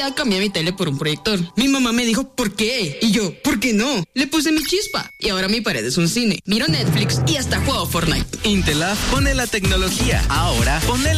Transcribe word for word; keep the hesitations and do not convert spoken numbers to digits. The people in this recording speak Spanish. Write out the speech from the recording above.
día cambié mi tele por un proyector. Mi mamá me dijo, ¿por qué? Y yo, ¿por qué no? Le puse mi chispa y ahora mi pared es un cine. Miro Netflix y hasta juego Fortnite. Intelab pone la tecnología. Ahora pone